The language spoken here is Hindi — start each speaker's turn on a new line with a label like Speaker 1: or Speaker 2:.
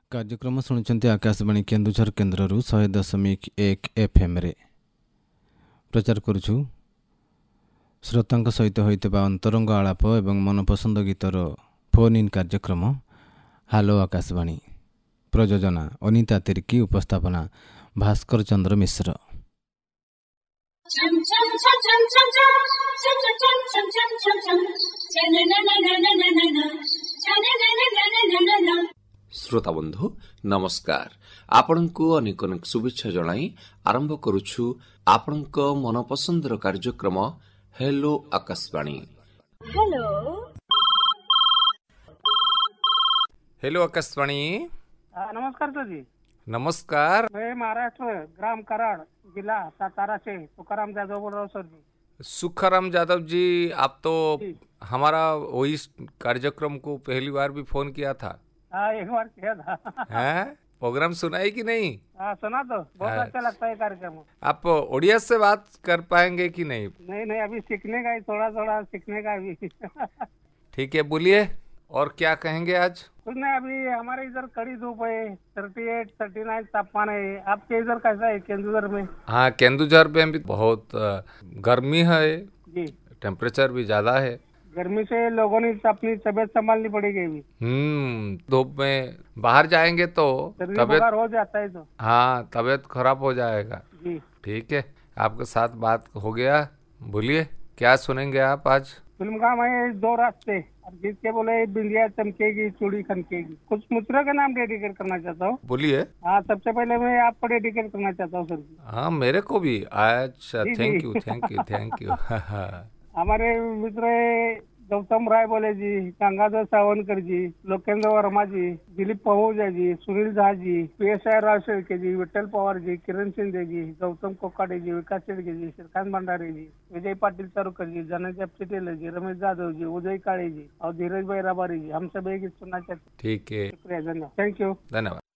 Speaker 1: କାର୍ଯ୍ୟକ୍ରମ ଶୁଣୁଛନ୍ତି ଆକାଶବାଣୀ କେନ୍ଦୁଝର କେନ୍ଦ୍ରରୁ 100.1 FM ପ୍ରଚାର କରୁଛୁ। ଶ୍ରୋତାଙ୍କ ସହିତ ହୋଇଥିବା ଅନ୍ତରଙ୍ଗ ଆଳାପ ଏବଂ ମନପସନ୍ଦ ଗୀତର ଫୋନ୍ ଇନ୍ କାର୍ଯ୍ୟକ୍ରମ ହ୍ୟାଲୋ ଆକାଶବାଣୀ। ପ୍ରଯୋଜନା ଅନିତା ତିର୍କି, ଉପସ୍ଥାପନା ଭାସ୍କର ଚନ୍ଦ୍ର ମିଶ୍ର।
Speaker 2: শ্ରୋତା ବନ୍ଧୁ ନମସ୍କାର। ଆପଣଙ୍କୁ ଅନେକ ଅନେକ ଶୁଭେଚ୍ଛା ଜଣାଇ ଆରମ୍ଭ କରୁଛୁ ଆପଣଙ୍କ ମନପସନ୍ଦର କାର୍ଯ୍ୟକ୍ରମ ହେଲୋ ଆକାଶବାଣୀ। हेलो आकाशवाणी।
Speaker 3: नमस्कार सर जी।
Speaker 2: नमस्कार।
Speaker 3: मैं महाराष्ट्र ग्राम कराड़ जिला सातारा से सुखाराम यादव बोल रहा हूँ सर जी।
Speaker 2: सुखाराम यादव जी, आप तो
Speaker 3: जी।
Speaker 2: हमारा वही कार्यक्रम को पहली बार भी फोन किया था।
Speaker 3: हाँ, एक बार किया था।
Speaker 2: हैं? प्रोग्राम सुना है कि नहीं?
Speaker 3: हाँ, सुना तो बहुत
Speaker 2: हाँ।
Speaker 3: अच्छा लगता है कार्यक्रम।
Speaker 2: आप ओडिया से बात कर पाएंगे कि नहीं?
Speaker 3: नहीं अभी सीखने का ही, थोड़ा थोड़ा सीखने का भी।
Speaker 2: ठीक है, बोलिए और क्या कहेंगे आज?
Speaker 3: कुछ नहीं, अभी हमारे इधर कड़ी धूप है, 38 39 तापमान है। आपके इधर कैसा है केंदुझर में?
Speaker 2: हाँ, केंदुझर में भी बहुत गर्मी है,
Speaker 3: जी।
Speaker 2: टेम्परेचर भी ज्यादा है।
Speaker 3: गर्मी से लोगों ने अपनी तबीयत संभालनी पड़ेगी अभी।
Speaker 2: धूप में बाहर जाएंगे तो
Speaker 3: सर्दी
Speaker 2: तबीयत,
Speaker 3: बुखार हो जाता है तो।
Speaker 2: हाँ, तबीयत खराब हो जाएगा।
Speaker 3: जी।
Speaker 2: ठीक है, आपके साथ बात हो गया। बोलिए, क्या सुनेंगे आप आज?
Speaker 3: फिल्म का मैं दो रास्ते, अब जीत के बोले बिंदिया चमकेगी चूड़ी खनकेगी। कुछ मित्रों के नाम डेडिकेट करना चाहता हूँ।
Speaker 2: बोलिए।
Speaker 3: हाँ, सबसे पहले मैं आपको डेडिकेट करना चाहता हूँ सर जी।
Speaker 2: हाँ, मेरे को भी आज।
Speaker 3: जी,
Speaker 2: thank
Speaker 3: ji.
Speaker 2: You thank you thank you.
Speaker 3: हमारे मित्र गौतम राय बोले जी, गंगाधर सावनकर जी, लोकेंद्र वर्मा जी, दिलीप पहुजा जी, सुनील झा जी, PSI राव शेळके जी, विठ्ठल पवार जी, किरण शिंदे जी, गौतम कोकाटे जी, विकास शेळके जी, श्रीकांत भंडारे जी, विजय पाटिल चारूकर जी, धनंजय पटेल जी, रमेश जाधव जी, उदय काळे जी और धीरज भाई रबारी जी। हम सब एक गीत सुनना चाहते हैं।
Speaker 2: ठीक है,
Speaker 3: शुक्रिया, धन्यवाद, थैंक यू।
Speaker 2: धन्यवाद।